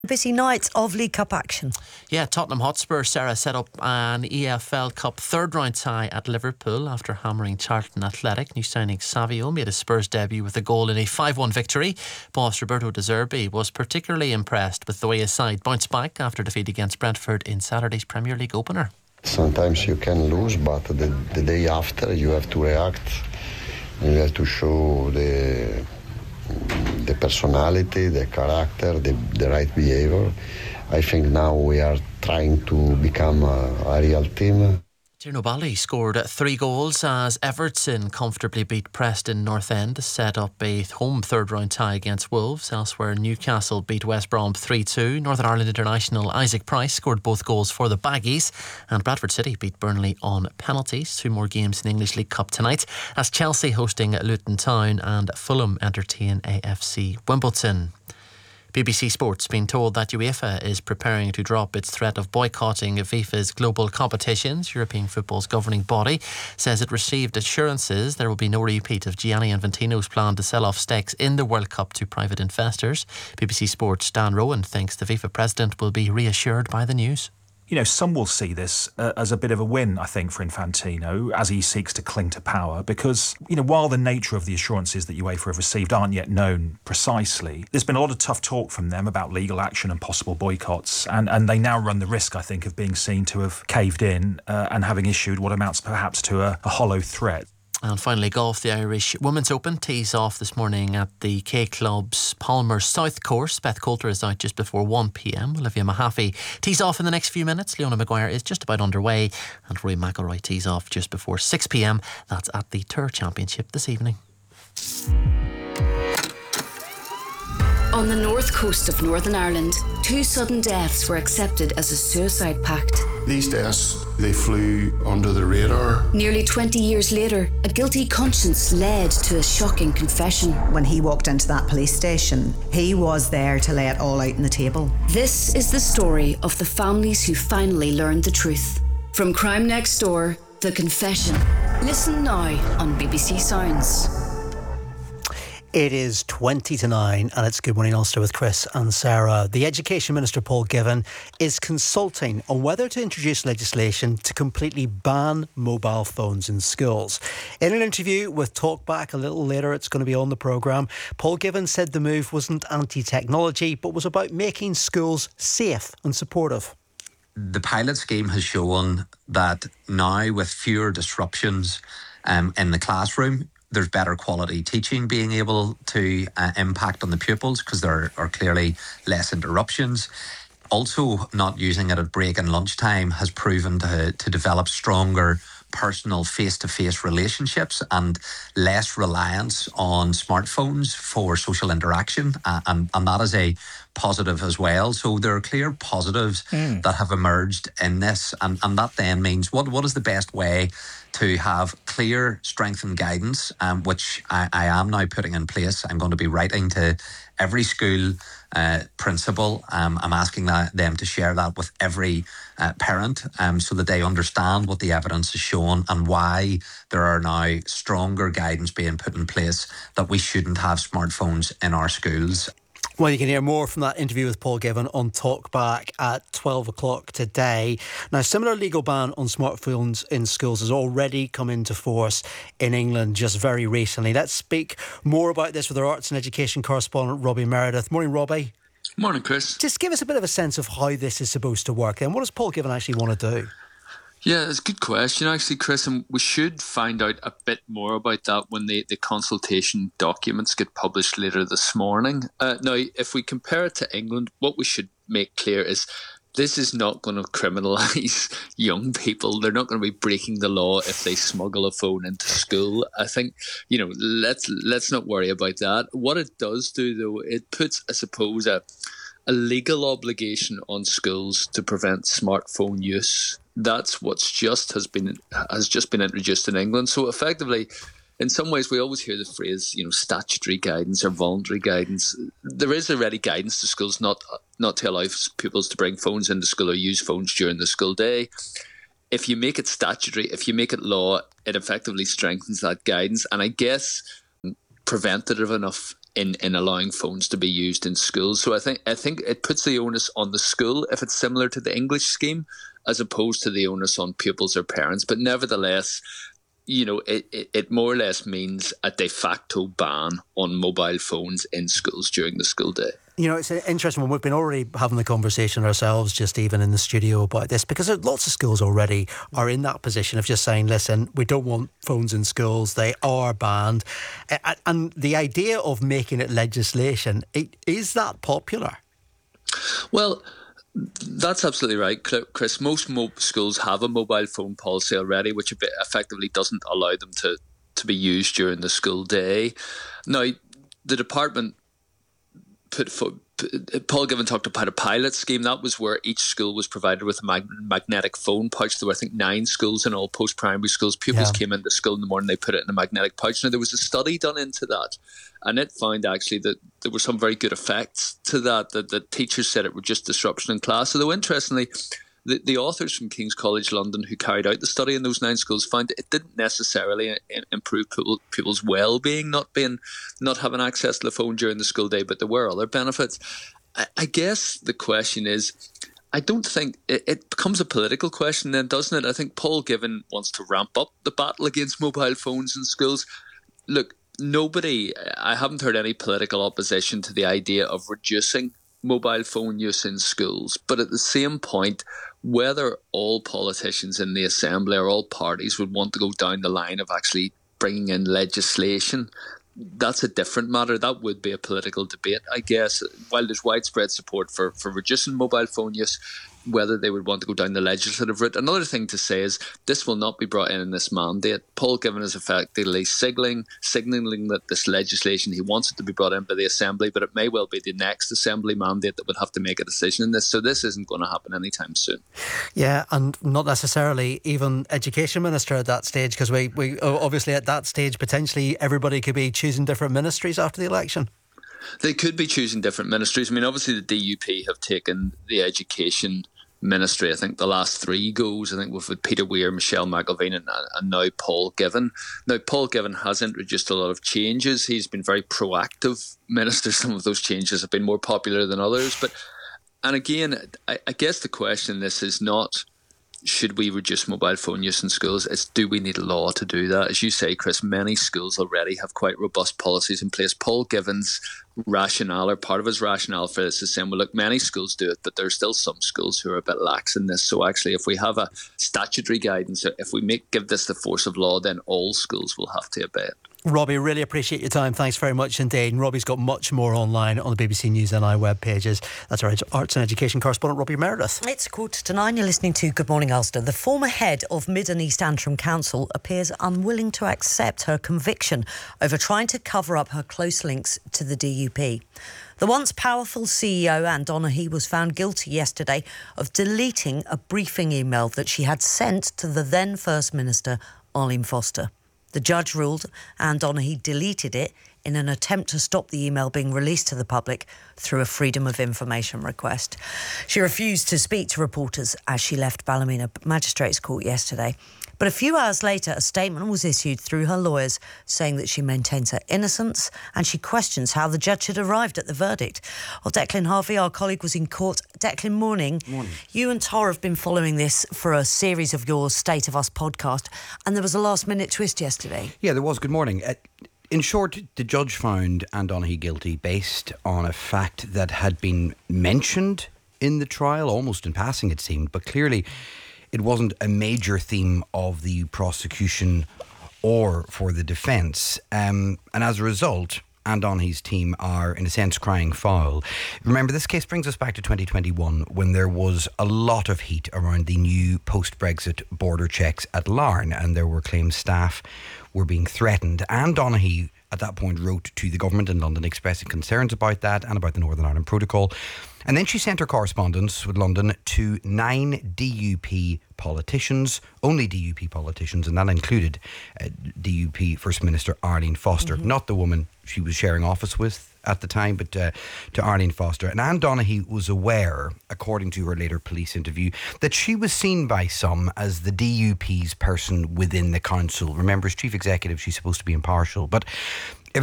Busy night of League Cup action. Yeah, Tottenham Hotspur, Sarah, set up an EFL Cup third round tie at Liverpool after hammering Charlton Athletic. New signing Savio made his Spurs debut with a goal in a 5-1 victory. Boss Roberto De Zerbi was particularly impressed with the way his side bounced back after defeat against Brentford in Saturday's Premier League opener. Sometimes you can lose, but the day after you have to react. You have to show the personality, the character, the right behavior. I think now we are trying to become a real team. Tierno Bally scored 3 goals as Everton comfortably beat Preston North End to set up a home third round tie against Wolves. Elsewhere, Newcastle beat West Brom 3-2. Northern Ireland international Isaac Price scored both goals for the Baggies, and Bradford City beat Burnley on penalties. 2 more games in English League Cup tonight as Chelsea hosting Luton Town and Fulham entertain AFC Wimbledon. BBC Sport's been told that UEFA is preparing to drop its threat of boycotting FIFA's global competitions. European football's governing body says it received assurances there will be no repeat of Gianni Infantino's plan to sell off stakes in the World Cup to private investors. BBC Sport's Dan Rowan thinks the FIFA president will be reassured by the news. You know, some will see this as a bit of a win, I think, for Infantino as he seeks to cling to power because, you know, while the nature of the assurances that UEFA have received aren't yet known precisely, there's been a lot of tough talk from them about legal action and possible boycotts, and they now run the risk, I think, of being seen to have caved in and having issued what amounts perhaps to a hollow threat. And finally, golf. The Irish Women's Open tees off this morning at the K Club's Palmer South course. Beth Coulter is out just before 1pm. Olivia Mahaffey tees off in the next few minutes. Leona Maguire is just about underway. And Rory McIlroy tees off just before 6pm. That's at the Tour Championship this evening. On the north coast of Northern Ireland, 2 sudden deaths were accepted as a suicide pact. These deaths, they flew under the radar. Nearly 20 years later, a guilty conscience led to a shocking confession. When he walked into that police station, he was there to lay it all out on the table. This is the story of the families who finally learned the truth. From Crime Next Door, The Confession. Listen now on BBC Sounds. It is 20-9 and it's Good Morning Ulster with Chris and Sarah. The Education Minister Paul Givan is consulting on whether to introduce legislation to completely ban mobile phones in schools. In an interview with Talkback a little later, it's going to be on the programme, Paul Givan said the move wasn't anti-technology but was about making schools safe and supportive. The pilot scheme has shown that now with fewer disruptions in the classroom, there's better quality teaching being able to impact on the pupils because there are clearly less interruptions. Also, not using it at break and lunchtime has proven to develop stronger personal face-to-face relationships and less reliance on smartphones for social interaction, and that is a positive as well. So there are clear positives that have emerged in this, and that then means what is the best way to have clear strengthened guidance, which I am now putting in place. I'm going to be writing to every school principal. I'm asking them to share that with every parent so that they understand what the evidence has shown and why there are now stronger guidance being put in place that we shouldn't have smartphones in our schools. Well, you can hear more from that interview with Paul Givan on Talkback at 12 o'clock today. Now, similar legal ban on smartphones in schools has already come into force in England just very recently. Let's speak more about this with our arts and education correspondent, Robbie Meredith. Morning, Robbie. Morning, Chris. Just give us a bit of a sense of how this is supposed to work then. What does Paul Givan actually want to do? Yeah, it's a good question, actually, Chris, and we should find out a bit more about that when the consultation documents get published later this morning. Now, if we compare it to England, what we should make clear is this is not going to criminalise young people. They're not going to be breaking the law if they smuggle a phone into school. I think, let's not worry about that. What it does do, though, it puts, I suppose, a legal obligation on schools to prevent smartphone use. That's what's just has been introduced in England. So effectively, in some ways, we always hear the phrase, statutory guidance or voluntary guidance. There is already guidance to schools not to allow pupils to bring phones into school or use phones during the school day. If you make it statutory, if you make it law, it effectively strengthens that guidance. And I guess preventative enough in allowing phones to be used in schools. So I think it puts the onus on the school if it's similar to the English scheme, as opposed to the onus on pupils or parents. But nevertheless, it more or less means a de facto ban on mobile phones in schools during the school day. It's an interesting one. We've been already having the conversation ourselves, just even in the studio, about this, because lots of schools already are in that position of just saying, listen, we don't want phones in schools. They are banned. And the idea of making it legislation, is that popular? Well, that's absolutely right, Chris. Most schools have a mobile phone policy already, which effectively doesn't allow them to be used during the school day. Now, the department Paul Givan talked about a pilot scheme. That was where each school was provided with a magnetic phone pouch. There were, I think, 9 schools in all post-primary schools. Pupils came into school in the morning, they put it in a magnetic pouch. Now, there was a study done into that, and it found actually that there were some very good effects to that the teachers said it reduced disruption in class. Although, interestingly, the authors from King's College London who carried out the study in those 9 schools found that it didn't necessarily improve people's well-being, not having access to the phone during the school day, but there were other benefits. I guess the question is, I don't think it becomes a political question then, doesn't it? I think Paul Givan wants to ramp up the battle against mobile phones in schools. Look, I haven't heard any political opposition to the idea of reducing mobile phone use in schools, but at the same point, whether all politicians in the Assembly or all parties would want to go down the line of actually bringing in legislation, that's a different matter. That would be a political debate, I guess. While there's widespread support for reducing mobile phone use, whether they would want to go down the legislative route. Another thing to say is this will not be brought in this mandate. Paul Givan is effectively signalling that this legislation, he wants it to be brought in by the Assembly, but it may well be the next Assembly mandate that would have to make a decision in this. So this isn't going to happen anytime soon. Yeah, and not necessarily even Education Minister at that stage, because we obviously at that stage potentially everybody could be choosing different ministries after the election. They could be choosing different ministries. I mean, obviously the DUP have taken the Education Ministry, I think the last 3 goes, I think with Peter Weir, Michelle McIlveen and now Paul Givan. Now, Paul Givan has introduced a lot of changes. He's been very proactive minister. Some of those changes have been more popular than others. And again, I guess the question in this is not, should we reduce mobile phone use in schools? It's, do we need a law to do that? As you say, Chris, many schools already have quite robust policies in place. Paul Givan's rationale, or part of his rationale for this, is saying, well, look, many schools do it, but there are still some schools who are a bit lax in this. So actually, if we have a statutory guidance, if we give this the force of law, then all schools will have to obey it. Robbie, really appreciate your time. Thanks very much indeed. And Robbie's got much more online on the BBC News NI web pages. That's our arts and education correspondent, Robbie Meredith. It's 8:45. You're listening to Good Morning Ulster. The former head of Mid and East Antrim Council appears unwilling to accept her conviction over trying to cover up her close links to the DUP. The once powerful CEO, Anne Donaghy, was found guilty yesterday of deleting a briefing email that she had sent to the then First Minister, Arlene Foster. The judge ruled Anne Donaghy deleted it in an attempt to stop the email being released to the public through a Freedom of Information request. She refused to speak to reporters as she left Ballymena Magistrates Court yesterday. But a few hours later, a statement was issued through her lawyers saying that she maintains her innocence and she questions how the judge had arrived at the verdict. Well, Declan Harvey, our colleague, was in court. Declan, morning. Morning. You and Tara have been following this for a series of your State of Us podcast, and there was a last-minute twist yesterday. Yeah, there was. Good morning. In short, the judge found Anne Donaghy guilty based on a fact that had been mentioned in the trial, almost in passing it seemed, but clearly it wasn't a major theme of the prosecution or for the defence. And as a result, Anne Donaghy's team are, in a sense, crying foul. Remember, this case brings us back to 2021 when there was a lot of heat around the new post-Brexit border checks at Larne, and there were claims staff were being threatened. Anne Donaghy at that point wrote to the government in London expressing concerns about that and about the Northern Ireland Protocol. And then she sent her correspondence with London to 9 DUP politicians, only DUP politicians, and that included DUP First Minister Arlene Foster, not the woman she was sharing office with at the time, but to Arlene Foster. And Anne Donaghy was aware, according to her later police interview, that she was seen by some as the DUP's person within the council. Remember, as chief executive, she's supposed to be impartial. But